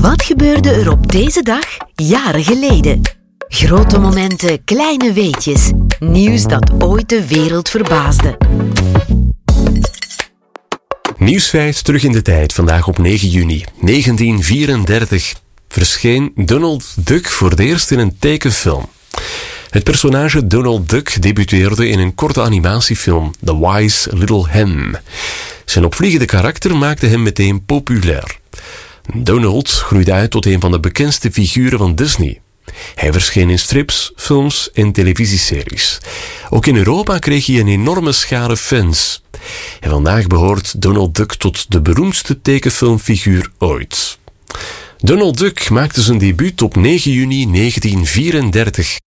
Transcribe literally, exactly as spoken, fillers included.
Wat gebeurde er op deze dag jaren geleden? Grote momenten, kleine weetjes. Nieuws dat ooit de wereld verbaasde. Nieuwsfeit terug in de tijd, vandaag op negen juni negentien vierendertig verscheen Donald Duck voor het eerst in een tekenfilm. Het personage Donald Duck debuteerde in een korte animatiefilm, The Wise Little Hen. Zijn opvliegende karakter maakte hem meteen populair. Donald groeide uit tot een van de bekendste figuren van Disney. Hij verscheen in strips, films en televisieseries. Ook in Europa kreeg hij een enorme schare fans. En vandaag behoort Donald Duck tot de beroemdste tekenfilmfiguur ooit. Donald Duck maakte zijn debuut op negen juni negentien vierendertig.